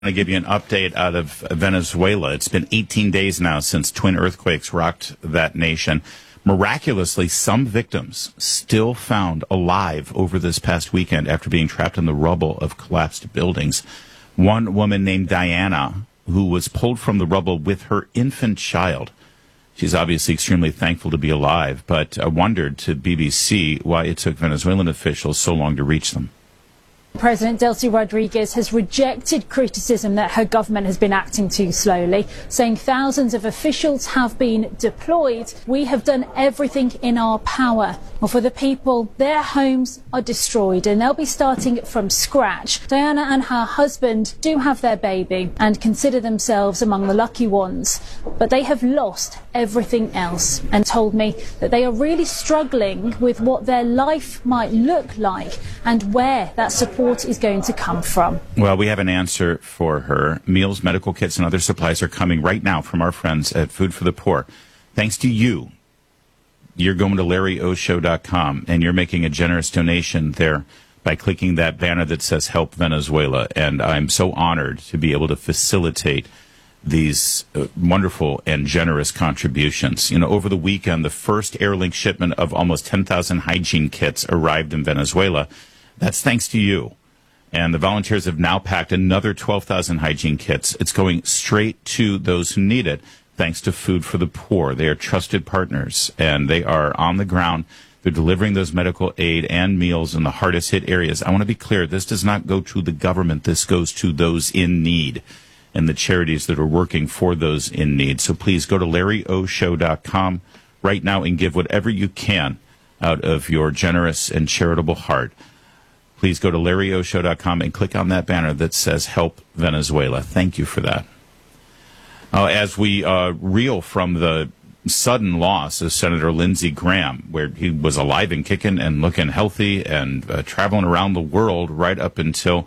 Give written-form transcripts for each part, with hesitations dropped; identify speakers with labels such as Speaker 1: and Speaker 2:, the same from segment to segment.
Speaker 1: To give you an update out of Venezuela. It's been 18 days now since twin earthquakes rocked that nation. Miraculously, some victims still found alive over this past weekend after being trapped in the rubble of collapsed buildings. One woman named Diana, who was pulled from the rubble with her infant child. She's obviously extremely thankful to be alive, but wondered to BBC why it took Venezuelan officials so long to reach them.
Speaker 2: President Delcy Rodriguez has rejected criticism that her government has been acting too slowly, saying thousands of officials have been deployed. We have done everything in our power. Well, for the people, their homes are destroyed and they'll be starting from scratch. Diana and her husband do have their baby and consider themselves among the lucky ones, but they have lost everything else and told me that they are really struggling with what their life might look like and where that support is going to come from.
Speaker 1: Well, we have an answer for her. Meals, medical kits, and other supplies are coming right now from our friends at Food for the Poor. Thanks to you. You're going to LarryOShow.com, and you're making a generous donation there by clicking that banner that says Help Venezuela. And I'm so honored to be able to facilitate these wonderful and generous contributions. You know, over the weekend, the first Airlink shipment of almost 10,000 hygiene kits arrived in Venezuela. That's thanks to you. And the volunteers have now packed another 12,000 hygiene kits. It's going straight to those who need it, thanks to Food for the Poor. They are trusted partners, and they are on the ground. They're delivering those medical aid and meals in the hardest hit areas. I want to be clear, this does not go to the government. This goes to those in need and the charities that are working for those in need. So please go to LarryOShow.com right now and give whatever you can out of your generous and charitable heart. Please go to LarryOShow.com and click on that banner that says Help Venezuela. Thank you for that. As we reel from the sudden loss of Senator Lindsey Graham, where he was alive and kicking and looking healthy and traveling around the world right up until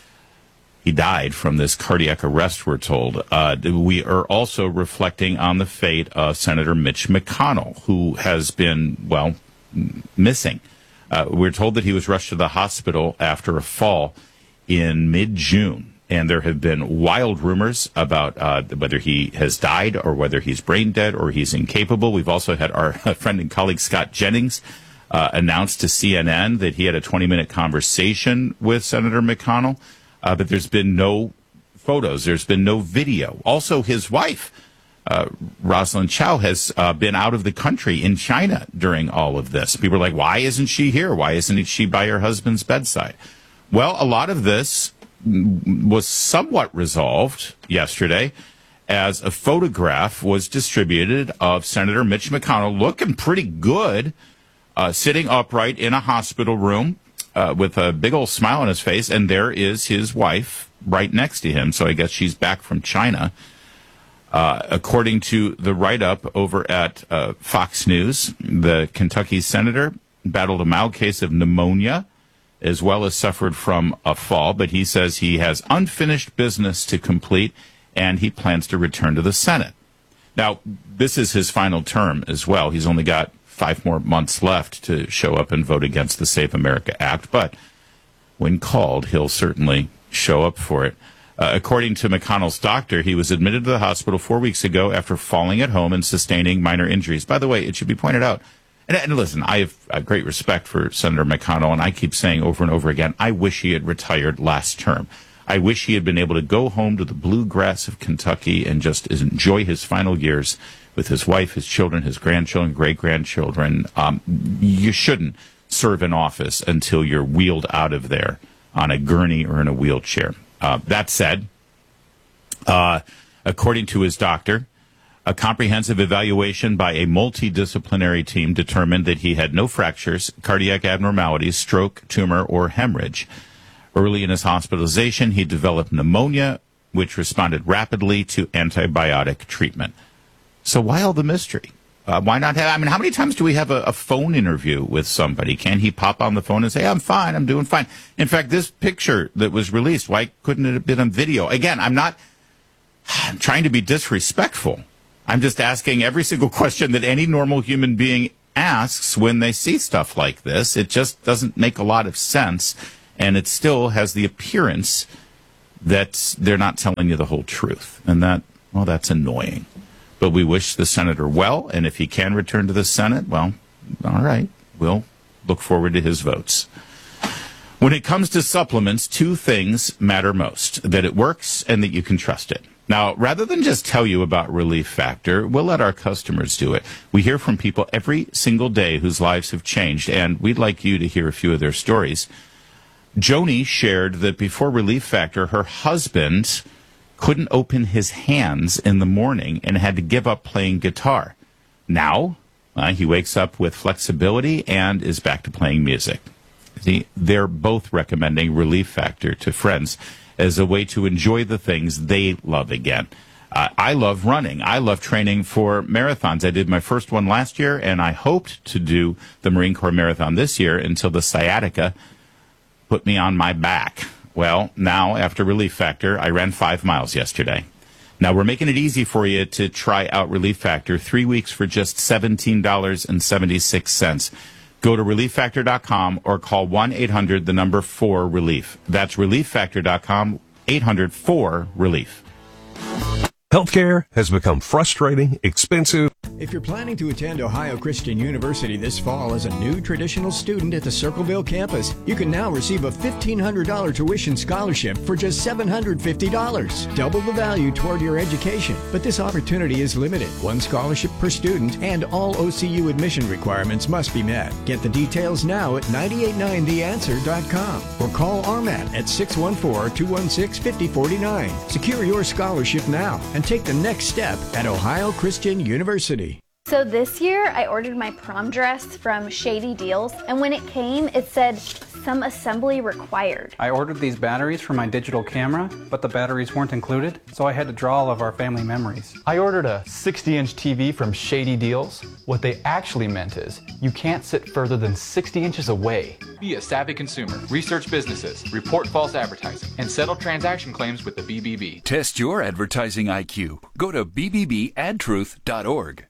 Speaker 1: he died from this cardiac arrest, we're told. We are also reflecting on the fate of Senator Mitch McConnell, who has been, well, missing. We're told that he was rushed to the hospital after a fall in mid-June, and there have been wild rumors about whether he has died or whether he's brain dead or he's incapable. We've also had our friend and colleague Scott Jennings announce to CNN that he had a 20-minute conversation with Senator McConnell, but there's been no photos. There's been no video. Also, his wife, Rosalind Chow, has been out of the country in China during all of this. People are like, why isn't she here? Why isn't she by her husband's bedside? Well, a lot of this was somewhat resolved yesterday as a photograph was distributed of Senator Mitch McConnell looking pretty good, sitting upright in a hospital room with a big old smile on his face, and there is his wife right next to him. So I guess she's back from China. According to the write-up over at Fox News, the Kentucky senator battled a mild case of pneumonia as well as suffered from a fall, but he says he has unfinished business to complete and he plans to return to the Senate. Now, this is his final term as well. He's only got 5 more months left to show up and vote against the Safe America Act, but when called, he'll certainly show up for it. According to McConnell's doctor, he was admitted to the hospital 4 weeks ago after falling at home and sustaining minor injuries. By the way, it should be pointed out, and listen, I have great respect for Senator McConnell, and I keep saying over and over again, I wish he had retired last term. I wish he had been able to go home to the bluegrass of Kentucky and just enjoy his final years with his wife, his children, his grandchildren, great-grandchildren. You shouldn't serve in office until you're wheeled out of there on a gurney or in a wheelchair. That said, according to his doctor, a comprehensive evaluation by a multidisciplinary team determined that he had no fractures, cardiac abnormalities, stroke, tumor, or hemorrhage. Early in his hospitalization, he developed pneumonia, which responded rapidly to antibiotic treatment. So why all the mystery? Why not have, how many times do we have a phone interview with somebody? Can he pop on the phone and say, I'm fine, I'm doing fine? In fact, this picture that was released, why couldn't it have been on video? Again, I'm trying to be disrespectful. I'm just asking every single question that any normal human being asks when they see stuff like this. It just doesn't make a lot of sense, and it still has the appearance that they're not telling you the whole truth. And that's annoying. But we wish the senator well, and if he can return to the Senate, well, all right, we'll look forward to his votes. When it comes to supplements, two things matter most: that it works and that you can trust it. Now, rather than just tell you about Relief Factor, we'll let our customers do it. We hear from people every single day whose lives have changed, and we'd like you to hear a few of their stories. Joni shared that before Relief Factor, her husband couldn't open his hands in the morning and had to give up playing guitar. Now, he wakes up with flexibility and is back to playing music. See, they're both recommending Relief Factor to friends as a way to enjoy the things they love again. I love running. I love training for marathons. I did my first one last year, and I hoped to do the Marine Corps Marathon this year until the sciatica put me on my back. Well, now, after Relief Factor, I ran 5 miles yesterday. Now, we're making it easy for you to try out Relief Factor. 3 weeks for just $17.76. Go to ReliefFactor.com or call 1-800-4-RELIEF. That's ReliefFactor.com, 800-4-RELIEF.
Speaker 3: Healthcare has become frustrating, expensive.
Speaker 4: If you're planning to attend Ohio Christian University this fall as a new traditional student at the Circleville campus, you can now receive a $1,500 tuition scholarship for just $750. Double the value toward your education. But this opportunity is limited. One scholarship per student, and all OCU admission requirements must be met. Get the details now at 989theanswer.com or call RMAT at 614-216-5049. Secure your scholarship now and take the next step at Ohio Christian University.
Speaker 5: So this year I ordered my prom dress from Shady Deals, and when it came it said some assembly required.
Speaker 6: I ordered these batteries for my digital camera, but the batteries weren't included, so I had to draw all of our family memories.
Speaker 7: I ordered a 60-inch TV from Shady Deals. What they actually meant is you can't sit further than 60 inches away.
Speaker 8: Be a savvy consumer, research businesses, report false advertising, and settle transaction claims with the BBB.
Speaker 9: Test your advertising IQ. Go to bbbadtruth.org.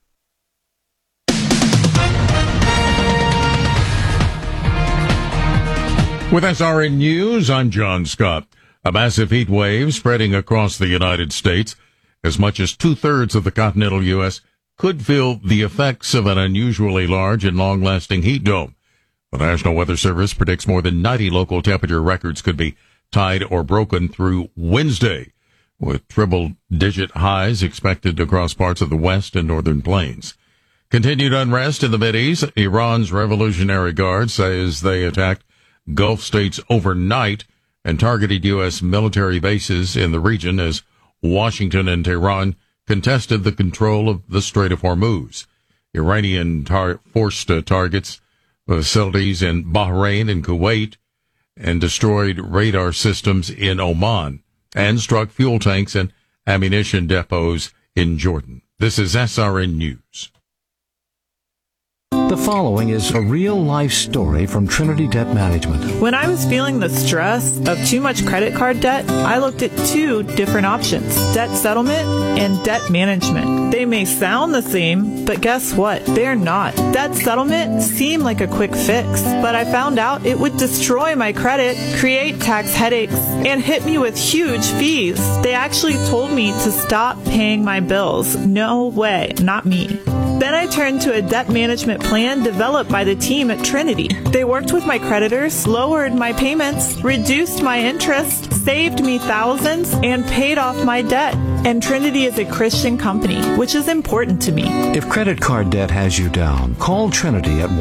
Speaker 10: With SRN News, I'm John Scott. A massive heat wave spreading across the United States. As much as 2/3 of the continental U.S. could feel the effects of an unusually large and long-lasting heat dome. The National Weather Service predicts more than 90 local temperature records could be tied or broken through Wednesday, with triple-digit highs expected across parts of the west and northern plains. Continued unrest in the Mideast. Iran's Revolutionary Guard says they attacked Gulf states overnight and targeted U.S. military bases in the region as Washington and Tehran contested the control of the Strait of Hormuz. Iranian forced targets facilities in Bahrain and Kuwait and destroyed radar systems in Oman and struck fuel tanks and ammunition depots in Jordan. This is SRN News.
Speaker 11: The following is a real-life story from Trinity Debt Management.
Speaker 12: When I was feeling the stress of too much credit card debt, I looked at two different options: debt settlement and debt management. They may sound the same, but guess what? They're not. Debt settlement seemed like a quick fix, but I found out it would destroy my credit, create tax headaches, and hit me with huge fees. They actually told me to stop paying my bills. No way, not me. Then I turned to a debt management plan developed by the team at Trinity. They worked with my creditors, lowered my payments, reduced my interest, saved me thousands, and paid off my debt. And Trinity is a Christian company, which is important to me.
Speaker 11: If credit card debt has you down, call Trinity at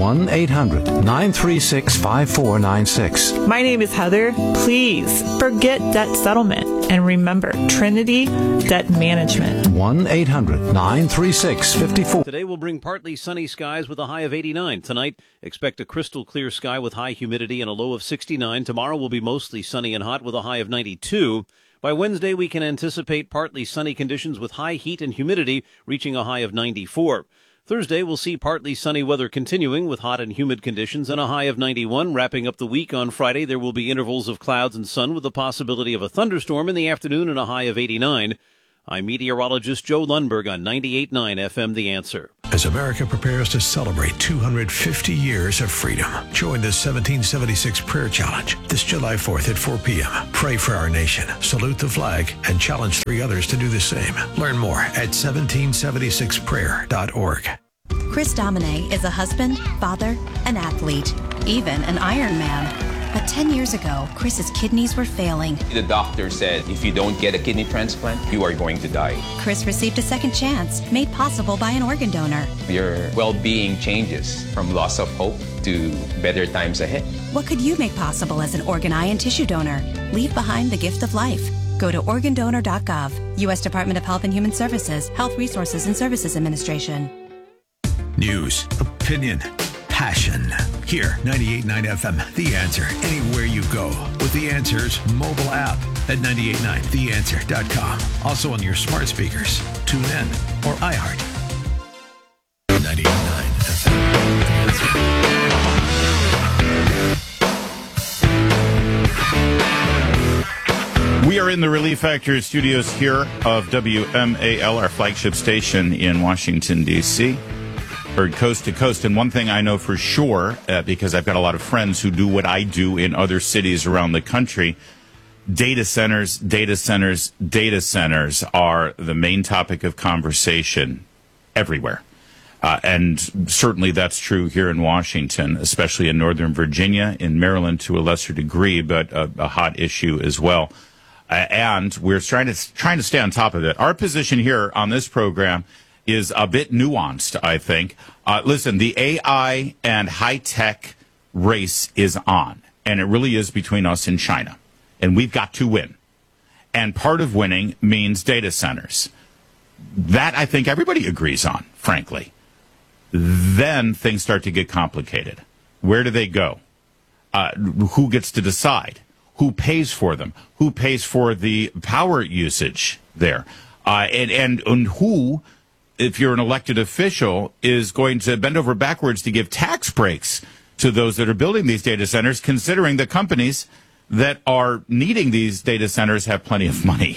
Speaker 11: 1-800-936-5496.
Speaker 12: My name is Heather. Please forget debt settlement. And remember, Trinity Debt Management.
Speaker 11: 1-800-936-54.
Speaker 13: Today will bring partly sunny skies with a high of 89. Tonight, expect a crystal clear sky with high humidity and a low of 69. Tomorrow will be mostly sunny and hot with a high of 92. By Wednesday, we can anticipate partly sunny conditions with high heat and humidity reaching a high of 94. Thursday, we'll see partly sunny weather continuing with hot and humid conditions and a high of 91. Wrapping up the week on Friday, there will be intervals of clouds and sun with the possibility of a thunderstorm in the afternoon and a high of 89. I'm meteorologist Joe Lundberg on 98.9 FM The Answer.
Speaker 14: As America prepares to celebrate 250 years of freedom, join the 1776 Prayer Challenge this July 4th at 4 p.m. Pray for our nation, salute the flag, and challenge 3 others to do the same. Learn more at 1776prayer.org.
Speaker 15: Chris Domine is a husband, father, an athlete, even an Ironman. But 10 years ago, Chris's kidneys were failing.
Speaker 16: The doctor said, if you don't get a kidney transplant, you are going to die.
Speaker 15: Chris received a second chance, made possible by an organ donor.
Speaker 16: Your well-being changes from loss of hope to better times ahead.
Speaker 15: What could you make possible as an organ, eye, and tissue donor? Leave behind the gift of life. Go to organdonor.gov. U.S. Department of Health and Human Services, Health Resources and Services Administration.
Speaker 14: News, opinion, passion. Here, 98.9 FM, The Answer. Anywhere you go with The Answer's mobile app at 989theanswer.com. Also on your smart speakers, tune in, or iHeart. 98.9 FM,
Speaker 1: The Answer. We are in the Relief Factor studios here of WMAL, our flagship station in Washington, D.C., heard coast to coast. And one thing I know for sure, because I've got a lot of friends who do what I do in other cities around the country, data centers are the main topic of conversation everywhere. And certainly that's true here in Washington, especially in Northern Virginia, in Maryland to a lesser degree, but a hot issue as well. And we're trying to stay on top of it. Our position here on this program is a bit nuanced, I think. Listen, the AI and high-tech race is on, and it really is between us and China. And we've got to win. And part of winning means data centers. That, I think, everybody agrees on, frankly. Then things start to get complicated. Where do they go? Who gets to decide? Who pays for them? Who pays for the power usage there? And who, if you're an elected official, is going to bend over backwards to give tax breaks to those that are building these data centers, considering the companies that are needing these data centers have plenty of money?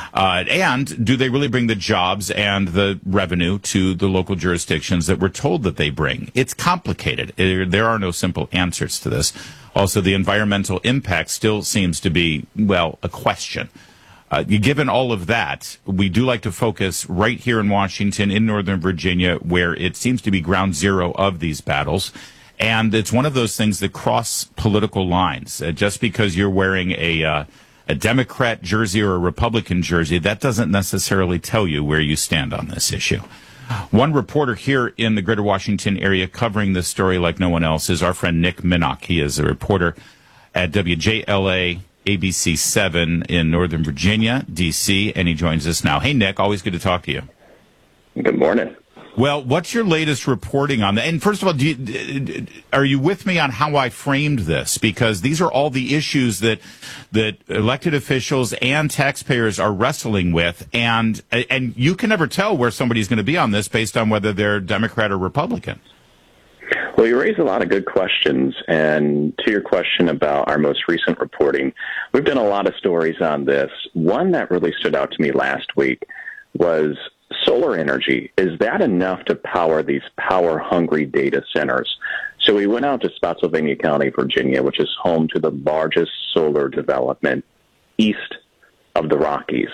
Speaker 1: And do they really bring the jobs and the revenue to the local jurisdictions that we're told that they bring? It's complicated. There are no simple answers to this. Also, the environmental impact still seems to be, well, a question. Given all of that, we do like to focus right here in Washington, in Northern Virginia, where it seems to be ground zero of these battles. And it's one of those things that cross political lines. Just because you're wearing a Democrat jersey or a Republican jersey, that doesn't necessarily tell you where you stand on this issue. One reporter here in the greater Washington area covering this story like no one else is our friend Nick Minnock. He is a reporter at WJLA ABC 7 in Northern Virginia, D.C., and he joins us now. Hey, Nick, always good to talk to you.
Speaker 17: Good morning.
Speaker 1: Well, what's your latest reporting on that? And first of all, are you with me on how I framed this? Because these are all the issues that elected officials and taxpayers are wrestling with, and you can never tell where somebody's going to be on this based on whether they're Democrat or Republican.
Speaker 17: Well, you raise a lot of good questions, and to your question about our most recent reporting, we've done a lot of stories on this. One that really stood out to me last week was solar energy. Is that enough to power these power-hungry data centers? So we went out to Spotsylvania County, Virginia, which is home to the largest solar development east of the Rockies.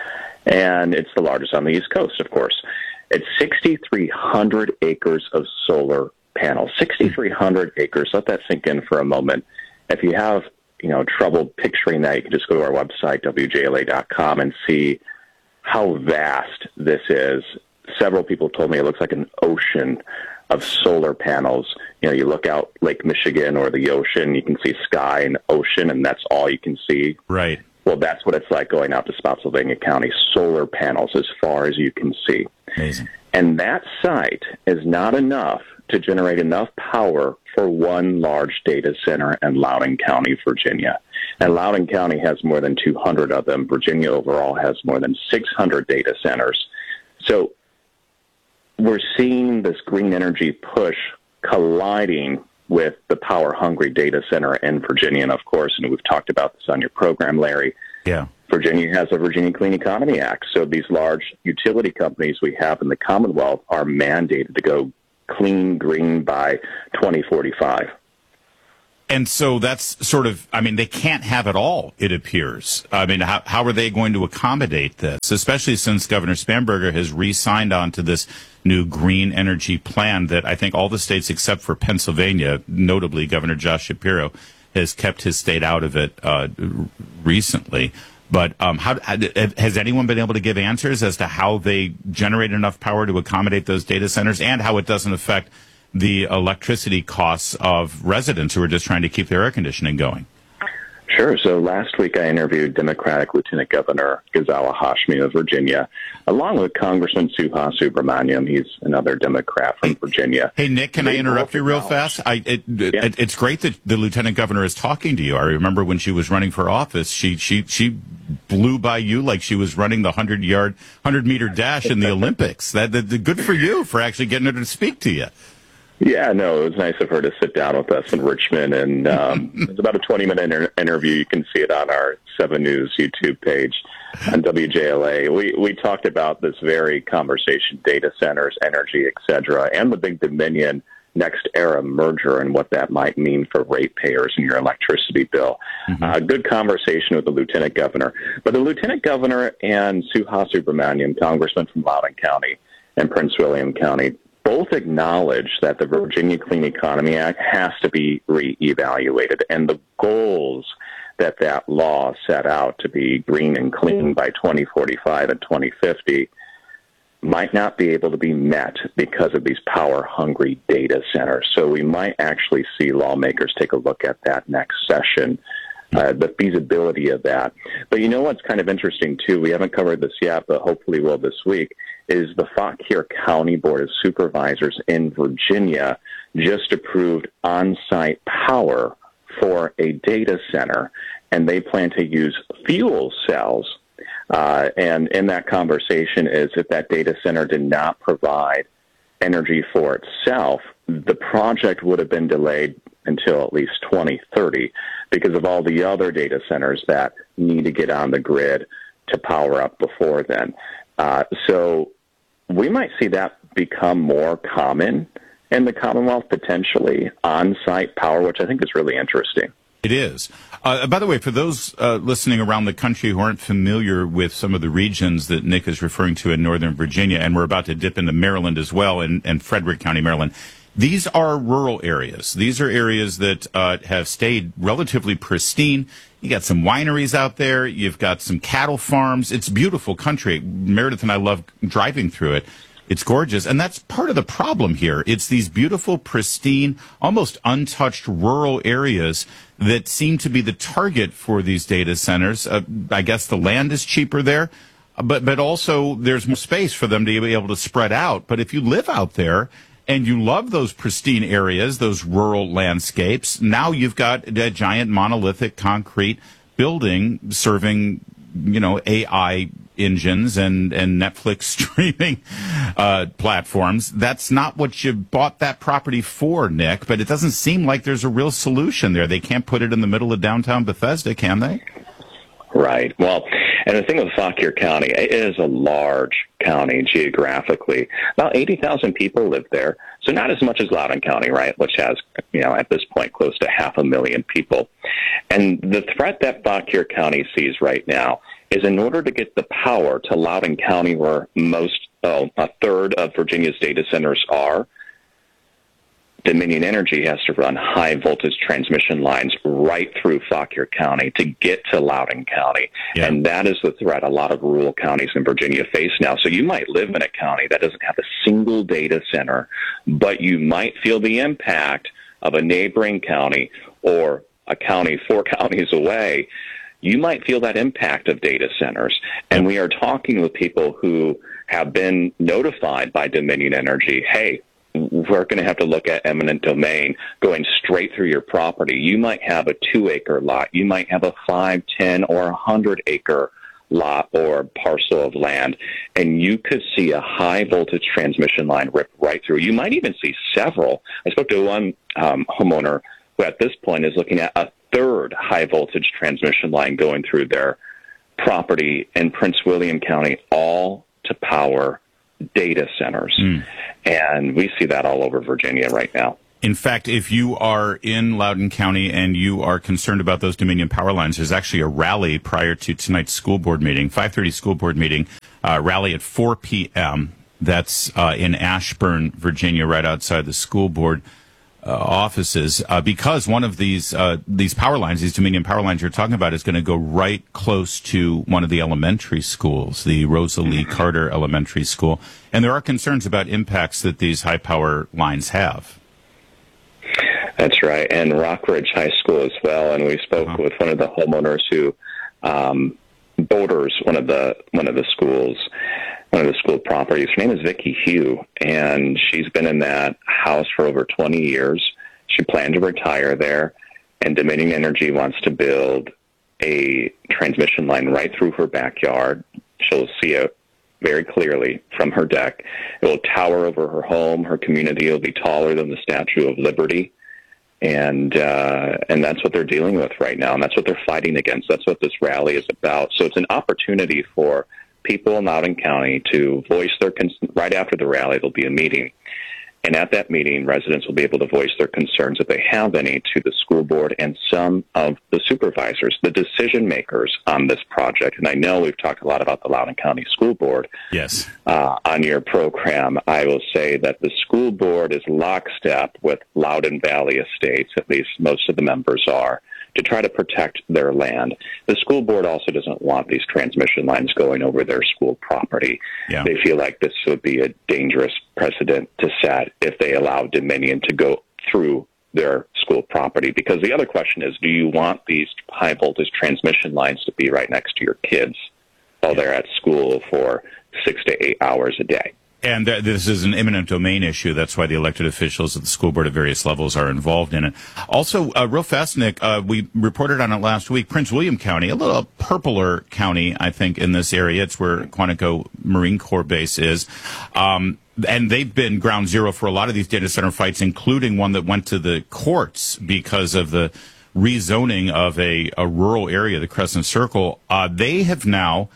Speaker 17: And it's the largest on the East Coast, of course. It's 6,300 acres of solar panels. 6,300 acres. Let that sink in for a moment. If you have, trouble picturing that, you can just go to our website, WJLA.com, and see how vast this is. Several people told me it looks like an ocean of solar panels. You look out Lake Michigan or the ocean, you can see sky and ocean, and that's all you can see.
Speaker 1: Right.
Speaker 17: Well, that's what it's like going out to Spotsylvania County. Solar panels as far as you can see.
Speaker 1: Amazing.
Speaker 17: And that site is not enough to generate enough power for one large data center in Loudoun County, Virginia. And Loudoun County has more than 200 of them. Virginia overall has more than 600 data centers. So we're seeing this green energy push colliding with the power-hungry data center in Virginia. And, of course, and we've talked about this on your program, Larry,
Speaker 1: yeah,
Speaker 17: Virginia has the Virginia Clean Economy Act. So these large utility companies we have in the Commonwealth are mandated to go clean, green by 2045.
Speaker 1: And so that's sort of, I mean, they can't have it all, it appears. I mean, how are they going to accommodate this, especially since Governor Spanberger has re-signed on to this new green energy plan that I think all the states except for Pennsylvania, notably Governor Josh Shapiro, has kept his state out of it recently. But has anyone been able to give answers as to how they generate enough power to accommodate those data centers and how it doesn't affect the electricity costs of residents who are just trying to keep their air conditioning going?
Speaker 17: Sure. So last week I interviewed Democratic Lieutenant Governor Ghazala Hashmi of Virginia, along with Congressman Suha Subramaniam. He's another Democrat from Virginia.
Speaker 1: Hey, Nick, can I interrupt you real fast? It's great that the Lieutenant Governor is talking to you. I remember when she was running for office, she blew by you like she was running the 100-meter dash in the Olympics. Good for you for actually getting her to speak to you.
Speaker 17: Yeah, no, it was nice of her to sit down with us in Richmond, and it was about a 20-minute interview. You can see it on our 7 News YouTube page on WJLA. We talked about this very conversation, data centers, energy, et cetera, and the big Dominion NextEra merger and what that might mean for ratepayers in your electricity bill. Good conversation with the Lieutenant Governor. But the Lieutenant Governor and Suha Subramaniam, Congressman from Loudoun County and Prince William County, both acknowledge that the Virginia Clean Economy Act has to be reevaluated, and the goals that law set out to be green and clean by 2045 and 2050 might not be able to be met because of these power-hungry data centers. So we might actually see lawmakers take a look at that next session, the feasibility of that. But you know what's kind of interesting, too? We haven't covered this yet, but hopefully will this week, is the Fauquier County Board of Supervisors in Virginia just approved on-site power for a data center, and they plan to use fuel cells. And in that conversation is if that data center did not provide energy for itself, the project would have been delayed until at least 2030 because of all the other data centers that need to get on the grid to power up before then. So we might see that become more common in the Commonwealth, potentially, on-site power, which I think is really interesting.
Speaker 1: It is. By the way, for those listening around the country who aren't familiar with some of the regions that Nick is referring to in Northern Virginia, and we're about to dip into Maryland as well, and Frederick County, Maryland, these are rural areas. These are areas that have stayed relatively pristine. You got some wineries out there. You've got some cattle farms. It's beautiful country. Meredith and I love driving through it. It's gorgeous. And that's part of the problem here. It's these beautiful, pristine, almost untouched rural areas that seem to be the target for these data centers. I guess the land is cheaper there, but also there's more space for them to be able to spread out. But if you live out there and you love those pristine areas, those rural landscapes, now you've got a giant monolithic concrete building serving, AI engines and Netflix streaming platforms. That's not what you bought that property for, Nick, but it doesn't seem like there's a real solution there. They can't put it in the middle of downtown Bethesda, can they?
Speaker 17: Right. Well, and the thing with Fauquier County, it is a large county geographically. About 80,000 people live there, so not as much as Loudoun County, right, which has, at this point, close to 500,000 people. And the threat that Fauquier County sees right now is in order to get the power to Loudoun County, where a third of Virginia's data centers are, Dominion Energy has to run high-voltage transmission lines right through Fauquier County to get to Loudoun County. Yeah. And that is the threat a lot of rural counties in Virginia face now. So you might live in a county that doesn't have a single data center, but you might feel the impact of a neighboring county or a county 4 counties away. You might feel that impact of data centers. And we are talking with people who have been notified by Dominion Energy, hey, we're going to have to look at eminent domain going straight through your property. You might have a 2-acre lot. You might have a 5, 10, or 100-acre lot or parcel of land, and you could see a high-voltage transmission line rip right through. You might even see several. I spoke to one homeowner who at this point is looking at a third high-voltage transmission line going through their property in Prince William County, all to power data centers. And we see that all over Virginia right now.
Speaker 1: In fact, if you are in Loudoun County and you are concerned about those Dominion power lines, there's actually a rally prior to tonight's school board meeting, 5:30 school board meeting, rally at 4 p.m. That's in Ashburn, Virginia, right outside the school board offices, because one of these power lines, these Dominion power lines you're talking about, is going to go right close to one of the elementary schools, the Rosa Lee Carter Elementary School. And there are concerns about impacts that these high power lines have.
Speaker 17: That's right, and Rockridge High School as well. And we spoke with one of the homeowners who borders one of the school properties. Her name is Vicki Hugh, and she's been in that house for over 20 years. She planned to retire there, and Dominion Energy wants to build a transmission line right through her backyard. She'll see it very clearly from her deck. It will tower over her home. Her community will be taller than the Statue of Liberty. And that's what they're dealing with right now, and that's what they're fighting against. That's what this rally is about. So it's an opportunity for people in Loudoun County to voice their right after the rally. There'll be a meeting, and at that meeting, residents will be able to voice their concerns, if they have any, to the school board and some of the supervisors, the decision makers on this project. And I know we've talked a lot about the Loudoun County School Board.
Speaker 1: Yes.
Speaker 17: On your program, I will say that the school board is lockstep with Loudoun Valley Estates, at least most of the members are, to try to protect their land. The school board also doesn't want these transmission lines going over their school property.
Speaker 1: Yeah.
Speaker 17: They feel like this would be a dangerous precedent to set if they allow Dominion to go through their school property. Because the other question is, do you want these high voltage transmission lines to be right next to your kids while they're at school for 6 to 8 hours a day?
Speaker 1: And this is an eminent domain issue. That's why the elected officials at the school board at various levels are involved in it. Also, real fast, Nick, we reported on it last week. Prince William County, a little purpler county, I think, in this area. It's where Quantico Marine Corps Base is. And they've been ground zero for a lot of these data center fights, including one that went to the courts because of the rezoning of a rural area, the Crescent Circle. They have now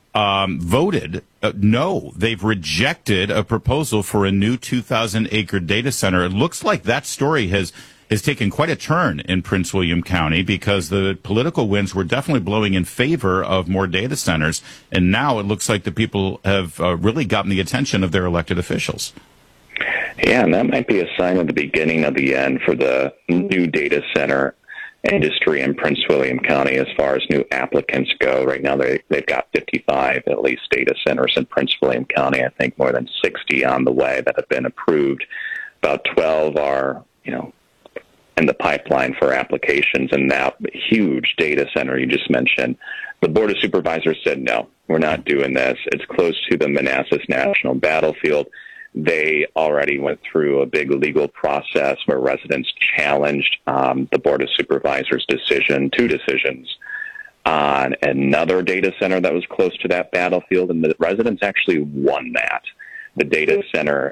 Speaker 1: voted no. They've rejected a proposal for a new 2,000-acre data center. It looks like that story has taken quite a turn in Prince William County, because the political winds were definitely blowing in favor of more data centers, and now it looks like the people have really gotten the attention of their elected officials.
Speaker 17: Yeah, and that might be a sign of the beginning of the end for the new data center industry in Prince William County as far as new applicants go. Right now, they've got 55, at least, data centers in Prince William County. I think more than 60 on the way that have been approved. About 12 are, in the pipeline for applications. And that huge data center you just mentioned, the Board of Supervisors said, no, we're not doing this. It's close to the Manassas National Battlefield. They already went through a big legal process where residents challenged the Board of Supervisors' two decisions on another data center that was close to that battlefield, and the residents actually won that. The data center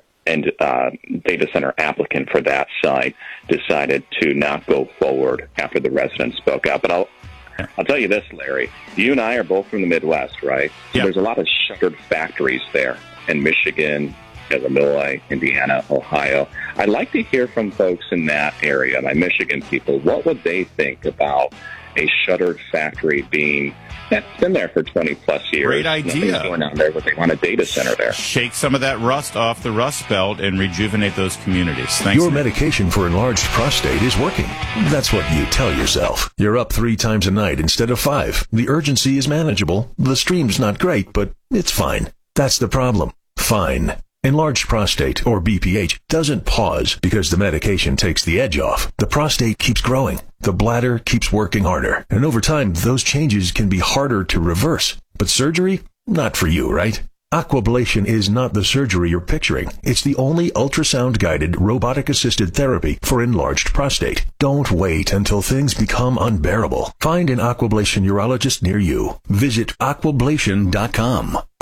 Speaker 17: applicant for that site decided to not go forward after the residents spoke out. But I'll tell you this, Larry. You and I are both from the Midwest, right?
Speaker 1: Yeah.
Speaker 17: There's a lot of shuttered factories there in Michigan, Illinois, Indiana, Ohio. I'd like to hear from folks in that area, my Michigan people. What would they think about a shuttered factory that's been there for 20-plus years?
Speaker 1: Great idea.
Speaker 17: Nothing's going on there, but they want a data center there.
Speaker 1: Shake some of that rust off the Rust Belt and rejuvenate those communities. Thanks.
Speaker 3: Your medication for enlarged prostate is working. That's what you tell yourself. You're up 3 times a night instead of 5. The urgency is manageable. The stream's not great, but it's fine. That's the problem. Fine. Enlarged prostate, or BPH, doesn't pause because the medication takes the edge off. The prostate keeps growing. The bladder keeps working harder. And over time, those changes can be harder to reverse. But surgery? Not for you, right? Aquablation is not the surgery you're picturing. It's the only ultrasound-guided, robotic-assisted therapy for enlarged prostate. Don't wait until things become unbearable. Find an Aquablation urologist near you. Visit aquablation.com.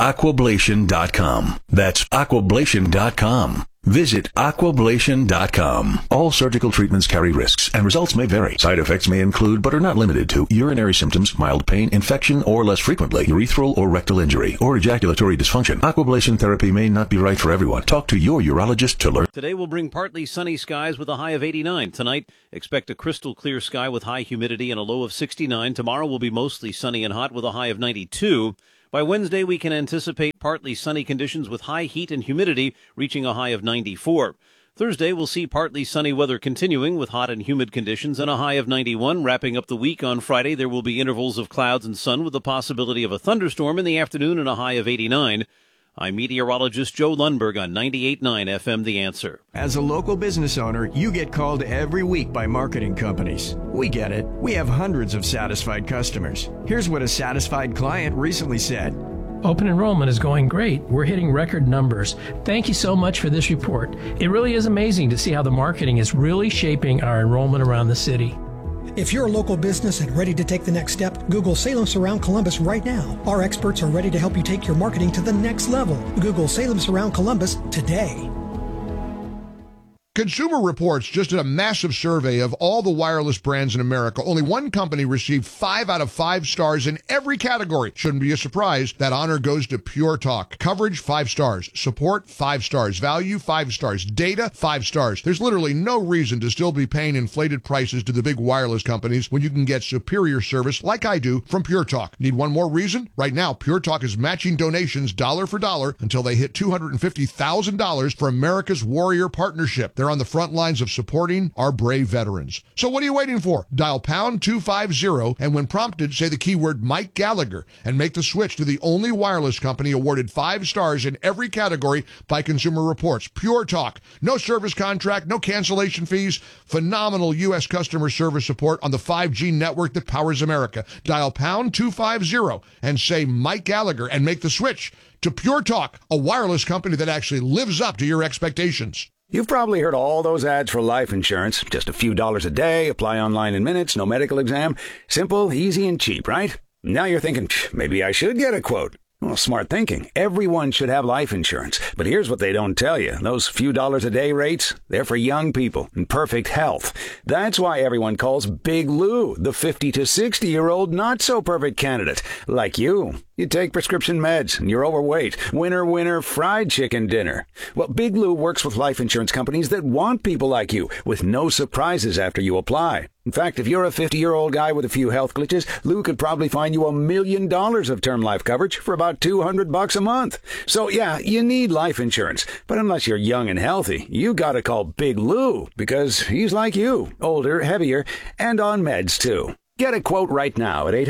Speaker 3: aquablation.com. That's aquablation.com. Visit aquablation.com. All surgical treatments carry risks, and results may vary. Side effects may include, but are not limited to, urinary symptoms, mild pain, infection, or less frequently, urethral or rectal injury, or ejaculatory dysfunction. Aquablation therapy may not be right for everyone. Talk to your urologist to learn.
Speaker 13: Today will bring partly sunny skies with a high of 89. Tonight, expect a crystal clear sky with high humidity and a low of 69. Tomorrow will be mostly sunny and hot with a high of 92. By Wednesday, we can anticipate partly sunny conditions with high heat and humidity reaching a high of 94. Thursday, we'll see partly sunny weather continuing with hot and humid conditions and a high of 91. Wrapping up the week on Friday, there will be intervals of clouds and sun with the possibility of a thunderstorm in the afternoon and a high of 89. I'm meteorologist Joe Lundberg on 98.9 FM The Answer.
Speaker 4: As a local business owner, you get called every week by marketing companies. We get it. We have hundreds of satisfied customers. Here's what a satisfied client recently said.
Speaker 18: Open enrollment is going great. We're hitting record numbers. Thank you so much for this report. It really is amazing to see how the marketing is really shaping our enrollment around the city.
Speaker 19: If you're a local business and ready to take the next step, Google Salem Surround Columbus right now. Our experts are ready to help you take your marketing to the next level. Google Salem Surround Columbus today.
Speaker 20: Consumer Reports just did a massive survey of all the wireless brands in America. Only one company received 5 out of 5 stars in every category. Shouldn't be a surprise. That honor goes to Pure Talk. Coverage, 5 stars. Support, 5 stars. Value, 5 stars. Data, 5 stars. There's literally no reason to still be paying inflated prices to the big wireless companies when you can get superior service like I do from Pure Talk. Need one more reason? Right now, Pure Talk is matching donations dollar for dollar until they hit $250,000 for America's Warrior Partnership. They're on the front lines of supporting our brave veterans. So what are you waiting for? Dial pound 250 and when prompted, say the keyword Mike Gallagher and make the switch to the only wireless company awarded 5 stars in every category by Consumer Reports. Pure Talk. No service contract, no cancellation fees. Phenomenal U.S. customer service support on the 5G network that powers America. Dial pound 250 and say Mike Gallagher and make the switch to Pure Talk, a wireless company that actually lives up to your expectations.
Speaker 21: You've probably heard all those ads for life insurance. Just a few dollars a day, apply online in minutes, no medical exam. Simple, easy, and cheap, right? Now you're thinking, maybe I should get a quote. Well, smart thinking. Everyone should have life insurance. But here's what they don't tell you. Those few dollars a day rates, they're for young people in perfect health. That's why everyone calls Big Lou the 50 to 60-year-old not-so-perfect candidate. Like you. You take prescription meds and you're overweight. Winner, winner, fried chicken dinner. Well, Big Lou works with life insurance companies that want people like you with no surprises after you apply. In fact, if you're a 50-year-old guy with a few health glitches, Lou could probably find you $1 million of term life coverage for about $200 a month. So yeah, you need life insurance. But unless you're young and healthy, you gotta call Big Lou because he's like you, older, heavier, and on meds too. Get a quote right now at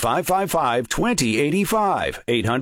Speaker 21: 800-555-2085,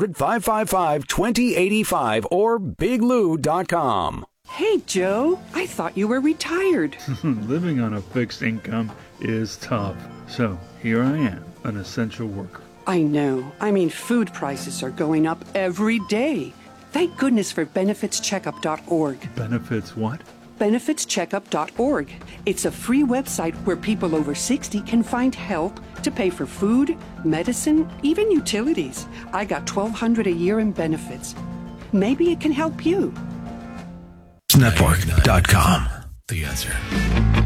Speaker 21: 800-555-2085, or biglou.com.
Speaker 22: Hey, Joe, I thought you were retired.
Speaker 23: Living on a fixed income is tough. So here I am, an essential worker.
Speaker 22: I know. I mean, food prices are going up every day. Thank goodness for benefitscheckup.org.
Speaker 23: Benefits what?
Speaker 22: benefitscheckup.org. It's a free website where people over 60 can find help to pay for food, medicine, even utilities. I got $1,200 a year in benefits. Maybe it can help you.
Speaker 14: Network.com. The answer.